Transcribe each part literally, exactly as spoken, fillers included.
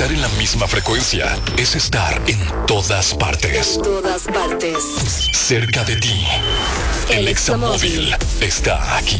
Estar en la misma frecuencia es estar en todas partes. En todas partes. Cerca de ti. El Examóvil está aquí.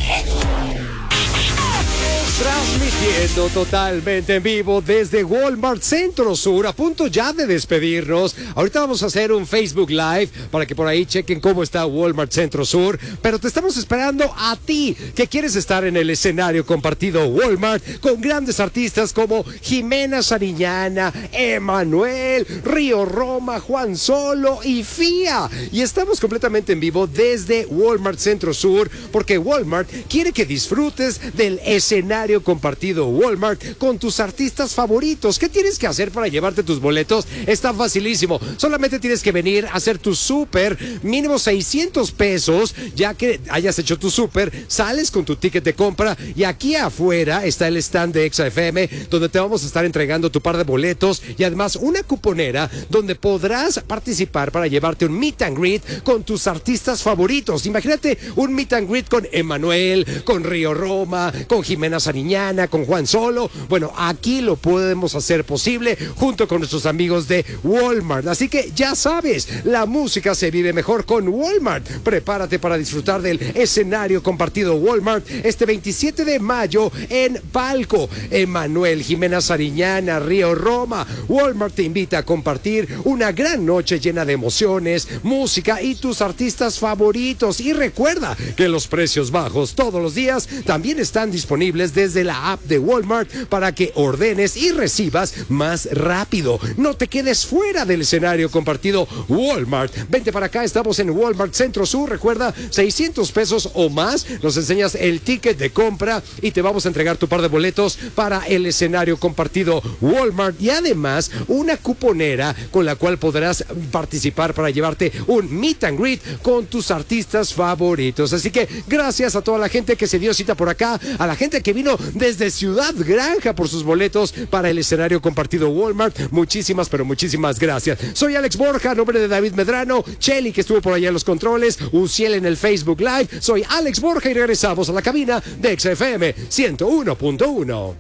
Transmitiendo totalmente en vivo desde Walmart Centro Sur, a punto ya de despedirnos. Ahorita vamos a hacer un Facebook Live para que por ahí chequen cómo está Walmart Centro Sur, pero te estamos esperando a ti, que quieres estar en el escenario compartido Walmart con grandes artistas como Jimena Sariñana, Emanuel, Río Roma, Juan Solo y Fía. Y estamos completamente en vivo desde Walmart Centro Sur, porque Walmart quiere que disfrutes del escenario compartido Walmart con tus artistas favoritos. ¿Qué tienes que hacer para llevarte tus boletos? Está facilísimo. Solamente tienes que venir a hacer tu súper, mínimo seiscientos pesos, ya que hayas hecho tu súper, sales con tu ticket de compra y aquí afuera está el stand de Exa F M, donde te vamos a estar entregando tu par de boletos y además una cuponera donde podrás participar para llevarte un meet and greet con tus artistas favoritos. Imagínate un meet and greet con Emanuel, con Río Roma, con Jimena Sariñana, con Juan Solo. Bueno, aquí lo podemos hacer posible junto con nuestros amigos de Walmart. Así que ya sabes, la música se vive mejor con Walmart. Prepárate para disfrutar del escenario compartido Walmart este veintisiete de mayo en Palco. Emanuel, Jimena Sariñana, Río Roma. Walmart te invita a compartir una gran noche llena de emociones, música y tus artistas favoritos. Y recuerda que los precios bajos todos los días también están disponibles desde la app de Walmart para que ordenes y recibas más rápido. No te quedes fuera del escenario compartido Walmart. Vente para acá, estamos en Walmart Centro Sur. Recuerda, seiscientos pesos o más. Nos enseñas el ticket de compra y te vamos a entregar tu par de boletos para el escenario compartido Walmart. Y además, una cuponera con la cual podrás participar para llevarte un meet and greet con tus artistas favoritos. Así que gracias a toda la gente que se dio cita por acá, a la gente que vino desde Ciudad Granja por sus boletos para el escenario compartido Walmart. Muchísimas, pero muchísimas gracias. Soy Alex Borja, a nombre de David Medrano, Cheli, que estuvo por allá en los controles, Uciel en el Facebook Live. Soy Alex Borja y regresamos a la cabina de Exa F M ciento uno punto uno.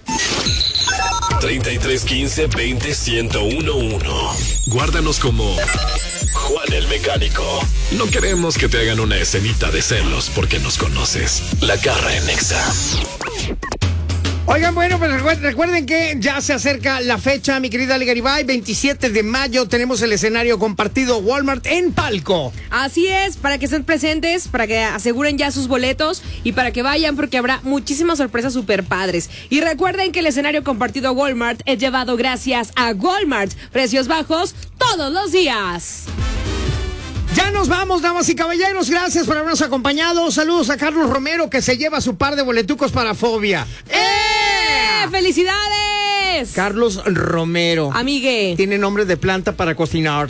treinta y tres quince veinte ciento uno uno. Guárdanos como Juan el Mecánico. No queremos que te hagan una escenita de celos porque nos conoces. La Garra en Exa. Oigan, bueno, pues recuerden que ya se acerca la fecha, mi querida Ale Garibay, veintisiete de mayo tenemos el escenario compartido Walmart en Palco. Así es, para que estén presentes, para que aseguren ya sus boletos y para que vayan porque habrá muchísimas sorpresas super padres. Y recuerden que el escenario compartido Walmart es llevado gracias a Walmart. Precios bajos todos los días. Ya nos vamos, damas y caballeros. Gracias por habernos acompañado. Saludos a Carlos Romero, que se lleva su par de boletucos para Fobia. ¡Eh! ¡Felicidades! Carlos Romero. Amigue. Tiene nombre de planta para cocinar.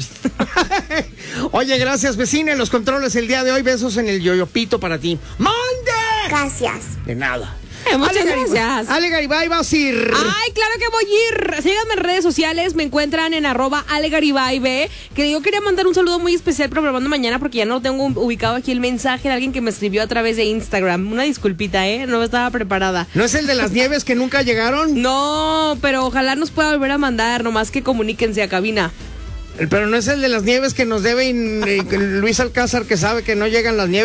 Oye, gracias, vecina. En los controles el día de hoy, besos en el yoyopito para ti. ¡Mande! Gracias. De nada. Eh, muchas Ale gracias. Garibay, Ale Garibay, vas a ir. Ay, claro que voy a ir. Síganme en redes sociales, me encuentran en arroba Ale Garibay B. Que yo quería mandar un saludo muy especial programando mañana porque ya no tengo ubicado aquí el mensaje de alguien que me escribió a través de Instagram. Una disculpita, ¿eh? No estaba preparada. ¿No es el de las nieves que nunca llegaron? No, pero ojalá nos pueda volver a mandar, nomás que comuníquense a cabina. Pero no es el de las nieves que nos debe in, eh, Luis Alcázar, que sabe que no llegan las nieves.